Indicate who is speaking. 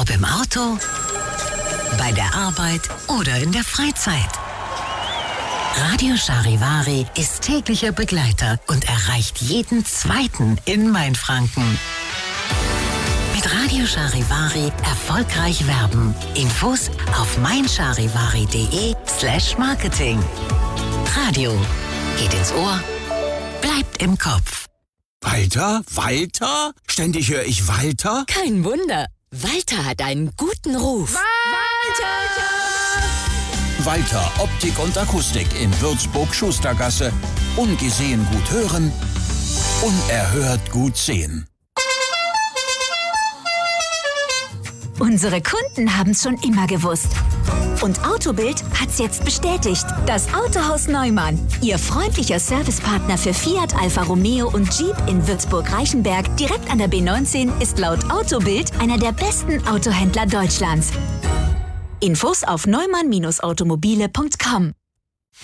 Speaker 1: Ob im Auto, bei der Arbeit oder in der Freizeit. Radio Charivari ist täglicher Begleiter und erreicht jeden Zweiten in Mainfranken. Mit Radio Charivari erfolgreich werben. Infos auf meincharivari.de/Marketing. Radio geht ins Ohr, bleibt im Kopf.
Speaker 2: Walter? Walter? Ständig höre ich Walter?
Speaker 3: Kein Wunder. Walter hat einen guten Ruf.
Speaker 2: Walter Optik und Akustik in Würzburg-Schustergasse. Ungesehen gut hören, unerhört gut sehen.
Speaker 4: Unsere Kunden haben es schon immer gewusst. Und Autobild hat's jetzt bestätigt. Das Autohaus Neumann, Ihr freundlicher Servicepartner für Fiat, Alfa Romeo und Jeep in Würzburg-Reichenberg, direkt an der B19, ist laut Autobild einer der besten Autohändler Deutschlands. Infos auf neumann-automobile.com.